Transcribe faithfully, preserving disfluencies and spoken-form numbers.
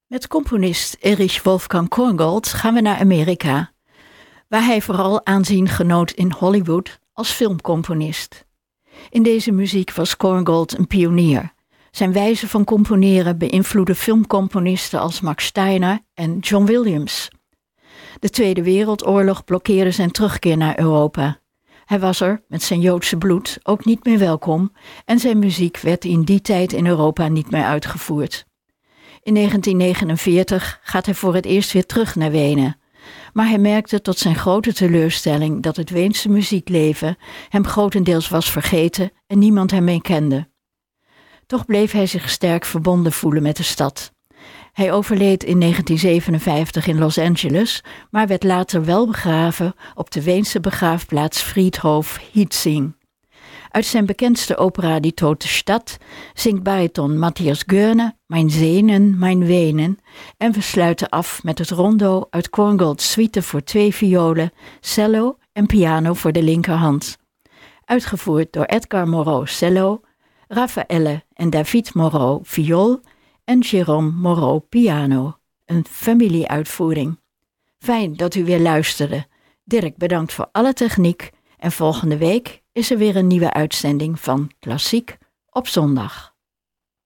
Met componist Erich Wolfgang Korngold gaan we naar Amerika, waar hij vooral aanzien genoot in Hollywood als filmcomponist. In deze muziek was Korngold een pionier. Zijn wijze van componeren beïnvloedde filmcomponisten als Max Steiner en John Williams. De Tweede Wereldoorlog blokkeerde zijn terugkeer naar Europa. Hij was er, met zijn Joodse bloed, ook niet meer welkom en zijn muziek werd in die tijd in Europa niet meer uitgevoerd. In negentien negenenveertig gaat hij voor het eerst weer terug naar Wenen. Maar hij merkte tot zijn grote teleurstelling dat het Weense muziekleven hem grotendeels was vergeten en niemand hem meer kende. Toch bleef hij zich sterk verbonden voelen met de stad. Hij overleed in negentien zevenenvijftig in Los Angeles, maar werd later wel begraven op de Weense begraafplaats Friedhof Hietzing. Uit zijn bekendste opera Die Tote Stad zingt bariton Matthias Goerne Mijn Zenen, Mijn Wenen en we sluiten af met het rondo uit Korngolds suite voor twee violen, cello en piano voor de linkerhand. Uitgevoerd door Edgar Moreau cello, Raffaelle en David Moreau viool en Jérôme Moreau piano. Een familieuitvoering. Fijn dat u weer luisterde. Dirk bedankt voor alle techniek en volgende week is er weer een nieuwe uitzending van Klassiek op zondag.